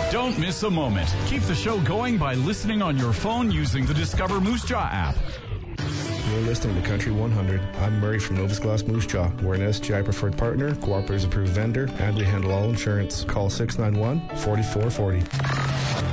Don't miss a moment. Keep the show going by listening on your phone using the Discover Moose Jaw app. You're listening to Country 100. I'm Murray from Novus Glass Moose Jaw. We're an SGI preferred partner, Cooperatives approved vendor, and we handle all insurance. Call 691-4440.